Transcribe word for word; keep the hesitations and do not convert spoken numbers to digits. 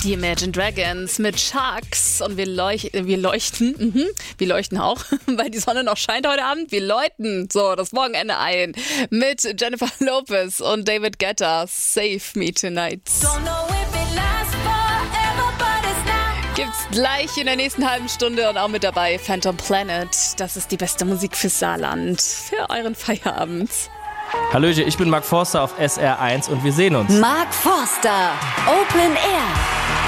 Die Imagine Dragons mit Sharks und wir, leuch- wir leuchten, mhm. wir leuchten auch, weil die Sonne noch scheint heute Abend. Wir läuten so das Wochenende ein mit Jennifer Lopez und David Guetta. Save Me Tonight. Gibt's gleich in der nächsten halben Stunde und auch mit dabei Phantom Planet. Das ist die beste Musik fürs Saarland, für euren Feierabend. Hallöchen, ich bin Mark Forster auf S R eins und wir sehen uns. Mark Forster, Open Air.